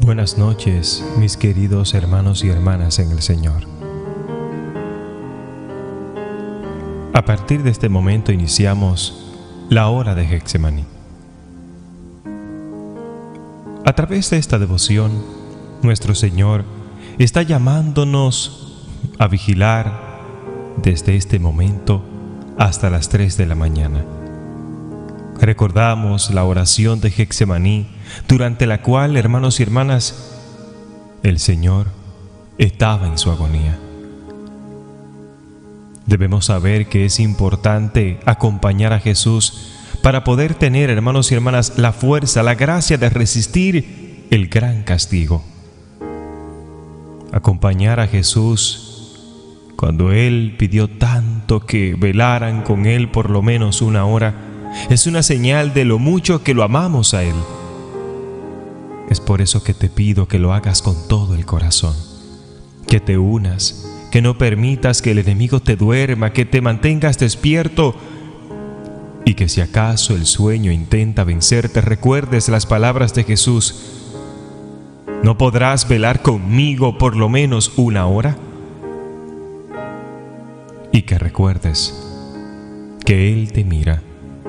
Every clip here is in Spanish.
Buenas noches, mis queridos hermanos y hermanas en el Señor. A partir de este momento iniciamos la hora de Getsemaní. A través de esta devoción, nuestro Señor está llamándonos a vigilar desde este momento hasta las 3 de la mañana. Recordamos la oración de Getsemaní, durante la cual, hermanos y hermanas, el Señor estaba en su agonía. Debemos saber que es importante acompañar a Jesús para poder tener, hermanos y hermanas, la fuerza, la gracia de resistir el gran castigo. Acompañar a Jesús cuando Él pidió tanto que velaran con Él por lo menos una hora, es una señal de lo mucho que lo amamos a Él. Es por eso que te pido que lo hagas con todo el corazón, que te unas, que no permitas que el enemigo te duerma, que te mantengas despierto y que si acaso el sueño intenta vencerte, recuerdes las palabras de Jesús: ¿no podrás velar conmigo por lo menos una hora? Y que recuerdes que Él te mira.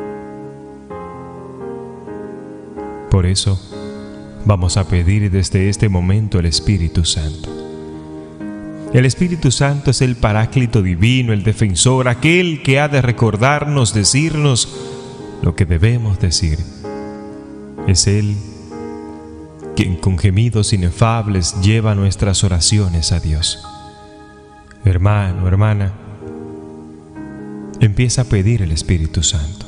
Por eso, vamos a pedir desde este momento el Espíritu Santo. El Espíritu Santo es el Paráclito divino, el defensor, aquel que ha de recordarnos, decirnos lo que debemos decir. Es Él quien con gemidos inefables lleva nuestras oraciones a Dios. Hermano, hermana, empieza a pedir el Espíritu Santo.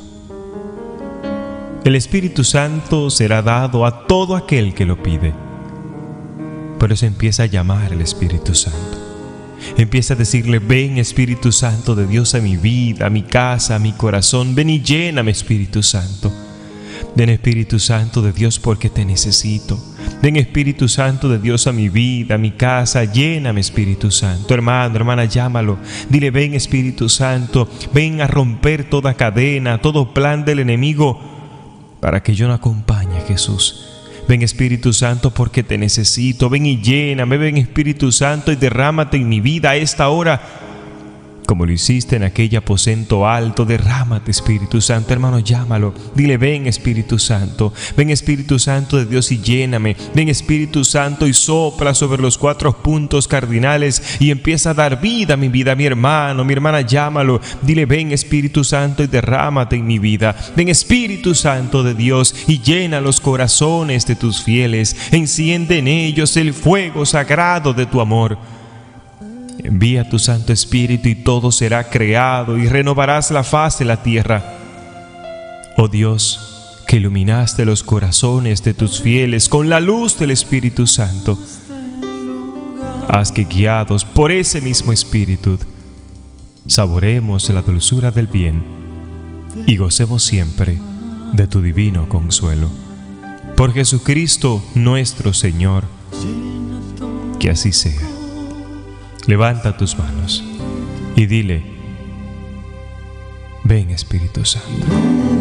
El Espíritu Santo será dado a todo aquel que lo pide. Por eso empieza a llamar al Espíritu Santo. Empieza a decirle: ven, Espíritu Santo de Dios, a mi vida, a mi casa, a mi corazón. Ven y lléname, Espíritu Santo. Ven, Espíritu Santo de Dios, porque te necesito. Ven, Espíritu Santo de Dios, a mi vida, a mi casa. Lléname, Espíritu Santo. Hermano, hermana, llámalo. Dile: ven, Espíritu Santo. Ven a romper toda cadena, todo plan del enemigo, para que yo no acompañe a Jesús. Ven, Espíritu Santo, porque te necesito. Ven y lléname. Ven, Espíritu Santo, y derrámate en mi vida a esta hora, como lo hiciste en aquel aposento alto. Derrámate, Espíritu Santo. Hermano, llámalo. Dile: ven, Espíritu Santo. Ven, Espíritu Santo de Dios, y lléname. Ven, Espíritu Santo, y sopla sobre los 4 puntos cardinales y empieza a dar vida a mi vida. Mi hermano, mi hermana, llámalo. Dile: ven, Espíritu Santo, y derrámate en mi vida. Ven, Espíritu Santo de Dios, y llena los corazones de tus fieles. Enciende en ellos el fuego sagrado de tu amor. Envía tu Santo Espíritu y todo será creado y renovarás la faz de la tierra. Oh Dios, que iluminaste los corazones de tus fieles con la luz del Espíritu Santo, haz que, guiados por ese mismo Espíritu, saboremos la dulzura del bien y gocemos siempre de tu divino consuelo. Por Jesucristo nuestro Señor, que así sea. Levanta tus manos y dile: ven, Espíritu Santo.